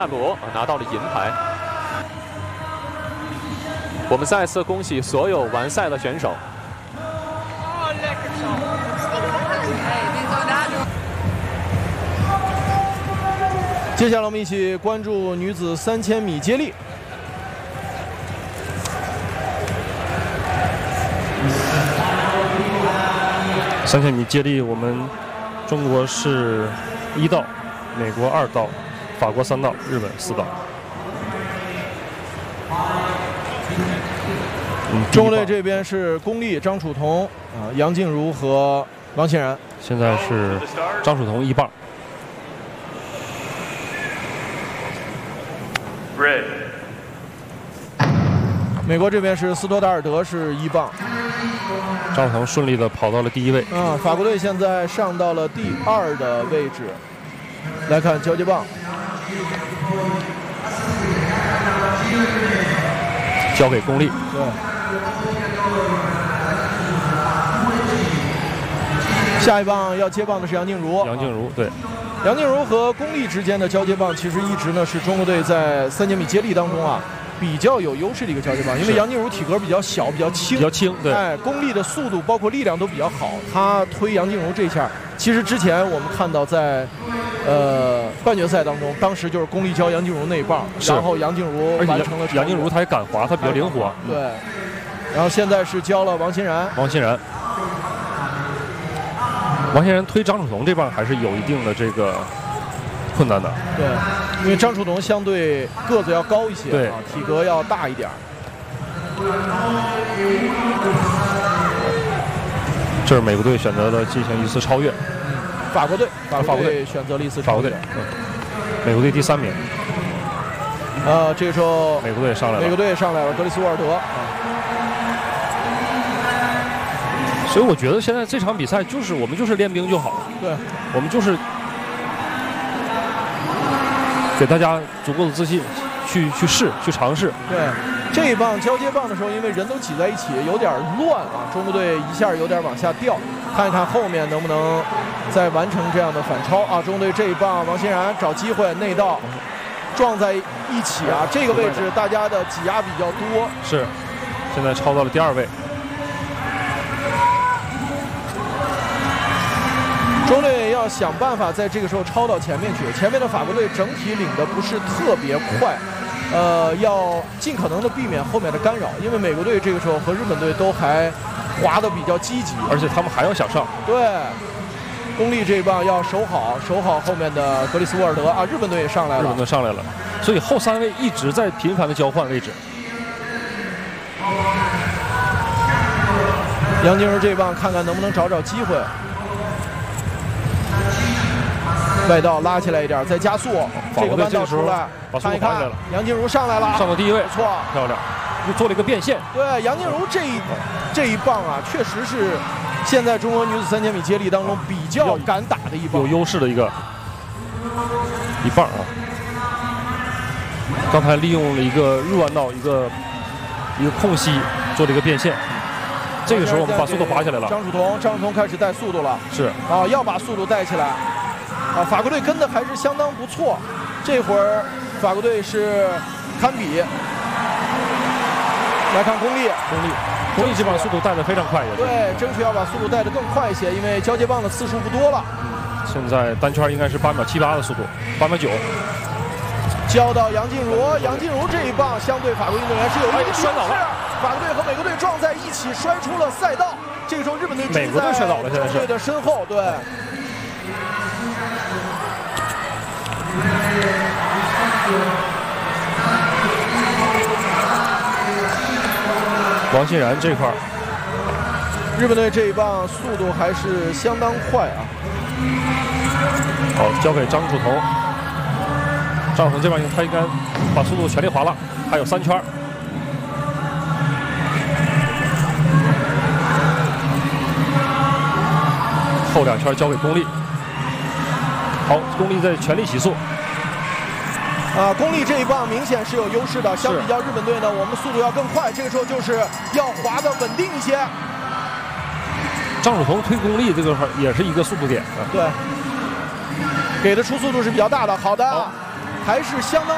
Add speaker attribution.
Speaker 1: 汉姆拿到了银牌。我们再次恭喜所有完赛的选手。
Speaker 2: 接下来我们一起关注女子3000米接力。
Speaker 3: 3000米接力，我们中国是1道，美国2道，法国3道，日本4道。
Speaker 2: 中国队这边是龚丽、张楚彤杨静茹和王欣然。
Speaker 3: 现在是张楚彤1棒。
Speaker 2: 美国这边是斯托达尔德是1棒。
Speaker 3: 张楚彤顺利的跑到了第1位。
Speaker 2: 法国队现在上到了第2的位置。来看交接棒，
Speaker 3: 交给龚丽。
Speaker 2: 对。下一棒要接棒的是杨静茹。
Speaker 3: 杨静茹，对。
Speaker 2: 杨静茹和龚丽之间的交接棒，其实一直呢是中国队在3000米接力当中比较有优势的一个交接棒，因为杨静茹体格比较小，比较轻，
Speaker 3: 对。
Speaker 2: 龚丽的速度包括力量都比较好，她推杨静茹这一下，其实之前我们看到在半决赛当中，当时就是龚丽教杨静茹那一棒，然后杨静茹完成了。
Speaker 3: 杨静茹她也敢滑，她比较灵活。
Speaker 2: 对。然后现在是教了王欣然。
Speaker 3: 王欣然推张楚彤这棒还是有一定的这个困难的。
Speaker 2: 对，因为张楚彤相对个子要高一些，
Speaker 3: 对
Speaker 2: 体格要大一点。
Speaker 3: 这是美国队选择的进行一次超越。
Speaker 2: 法国队选择了一次超越。
Speaker 3: 美国队第3名。
Speaker 2: 这个时候
Speaker 3: 美国队上来了，
Speaker 2: 格里斯沃尔德。
Speaker 3: 所以我觉得现在这场比赛就是我们就是练兵就好，
Speaker 2: 对，
Speaker 3: 我们就是给大家足够的自信，去尝试。
Speaker 2: 对，这一棒交接棒的时候，因为人都挤在一起，有点乱中国队一下有点往下掉，看一看后面能不能再完成这样的反超中国队这一棒，王欣然找机会内道撞在一起这个位置大家的挤压比较多。
Speaker 3: 是，现在超到了第2位。
Speaker 2: 中国队要想办法在这个时候超到前面去，前面的法国队整体领的不是特别快，要尽可能的避免后面的干扰，因为美国队这个时候和日本队都还滑得比较积极，
Speaker 3: 而且他们还要想上。
Speaker 2: 对，龚丽这一棒要守好后面的格里斯沃尔德日本队也上来了，
Speaker 3: 所以后3位一直在频繁的交换位置。
Speaker 2: 杨静茹这一棒看看能不能找机会。外道拉起来一点，再加速，这个弯道出来，看一看，杨静茹上来了，
Speaker 3: 上到第1位，
Speaker 2: 不错，
Speaker 3: 漂亮，又做了一个变线。
Speaker 2: 对，杨静茹这一棒确实是现在中国女子3000米接力当中比较敢打的一棒，
Speaker 3: 有优势的一棒刚才利用了一个入弯道一个空隙做了一个变线，这个时候我们把速度滑起来了。
Speaker 2: 张楚彤开始带速度了，
Speaker 3: 是
Speaker 2: 要把速度带起来。法国队跟的还是相当不错，这会儿法国队是堪比。来看龚丽
Speaker 3: 这棒速度带得非常快，
Speaker 2: 对，争取要把速度带得更快一些，因为交接棒的次数不多了。
Speaker 3: 现在单圈应该是8秒78的速度，8秒9。
Speaker 2: 交到杨静茹这一棒相对法国运动员是有一定
Speaker 3: 摔倒了，
Speaker 2: 法国队和美国队撞在一起，摔出了赛道。这个时候日本队
Speaker 3: 美国队摔倒了，现在是
Speaker 2: 队的身后，对。
Speaker 3: 王欣然这块
Speaker 2: 日本队这一棒速度还是相当快
Speaker 3: 好，交给张楚彤。张楚彤这棒他应该把速度全力滑了，还有3圈。后2圈交给龚丽。好，龚丽在全力起速。
Speaker 2: 龚丽这一棒明显是有优势的，相比较日本队呢，我们速度要更快，这个时候就是要滑得稳定一些。
Speaker 3: 张楚彤推龚丽这个也是一个速度点，
Speaker 2: 对，给的出速度是比较大的，好的，还是相当。